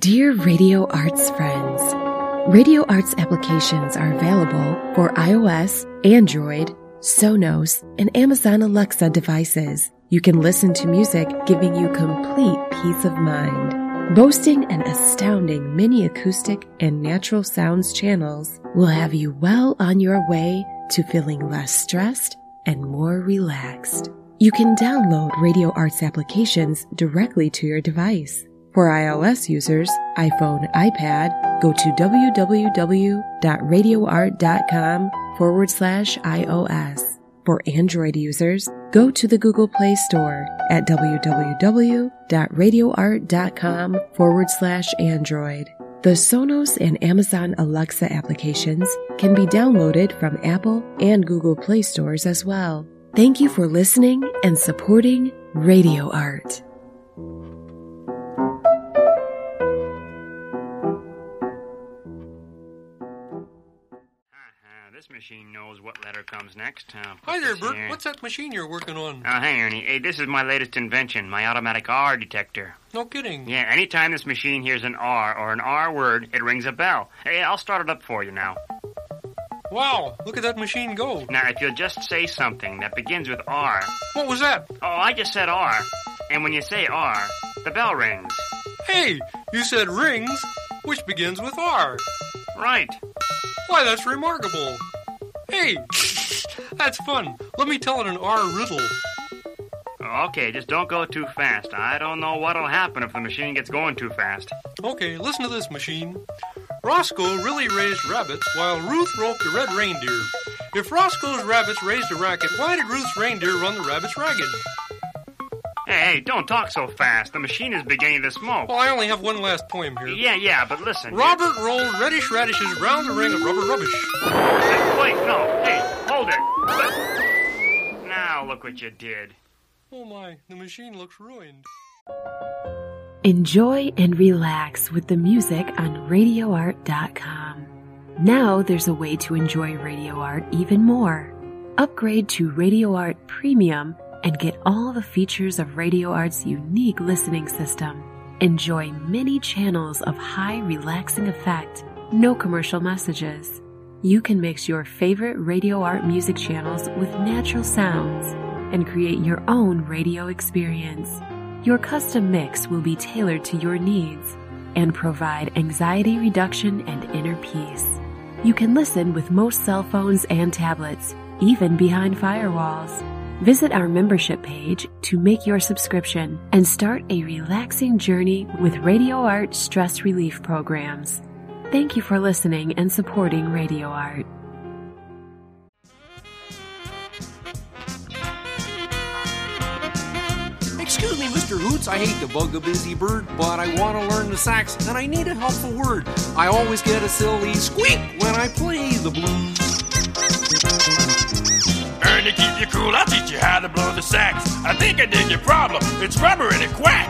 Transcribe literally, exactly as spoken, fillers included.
Dear Radio Arts friends, Radio Arts applications are available for iOS, Android, Sonos, and Amazon Alexa devices. You can listen to music giving you complete peace of mind. Boasting an astounding mini acoustic and natural sounds channels will have you well on your way to feeling less stressed and more relaxed. You can download Radio Arts applications directly to your device. For iOS users, iPhone, iPad, go to www.radioart.com forward slash iOS. For Android users, go to the Google Play Store at www.radioart.com forward slash Android. The Sonos and Amazon Alexa applications can be downloaded from Apple and Google Play Stores as well. Thank you for listening and supporting Radio Art. This machine knows what letter comes next. Uh, Hi there, Bert. Here. What's that machine you're working on? Oh, hey, Ernie. Hey, this is my latest invention, my automatic R detector. No kidding. Yeah, anytime this machine hears an R or an R word, it rings a bell. Hey, I'll start it up for you now. Wow, look at that machine go. Now, if you'll just say something that begins with R. What was that? Oh, I just said R. And when you say R, the bell rings. Hey, you said rings, which begins with R. Right. Why, that's remarkable. Hey, that's fun. Let me tell it an R riddle. Okay, just don't go too fast. I don't know what'll happen if the machine gets going too fast. Okay, listen to this, machine. Roscoe really raised rabbits while Ruth roped a red reindeer. If Roscoe's rabbits raised a racket, why did Ruth's reindeer run the rabbits ragged? Hey, hey, don't talk so fast. The machine is beginning to smoke. Well, I only have one last poem here. Yeah, yeah, but listen. Robert rolled reddish radishes round the ring of rubber rubbish. Hey, wait, no. Hey, hold it. But... Now look what you did. Oh my, the machine looks ruined. Enjoy and relax with the music on radio art dot com. Now there's a way to enjoy Radio Art even more. Upgrade to Radio Art Premium and get all the features of Radio Art's unique listening system. Enjoy many channels of high relaxing effect, no commercial messages. You can mix your favorite Radio Art music channels with natural sounds and create your own radio experience. Your custom mix will be tailored to your needs and provide anxiety reduction and inner peace. You can listen with most cell phones and tablets, even behind firewalls. Visit our membership page to make your subscription and start a relaxing journey with Radio Art stress relief programs. Thank you for listening and supporting Radio Art. Excuse me, Mister Hoots, I hate to bug a busy bird, but I want to learn the sax, and I need a helpful word. I always get a silly squeak when I play the blues. Ernie, keep you cool, I'll teach you how to blow the sax. I think I dig your problem, it's rubber and a quack.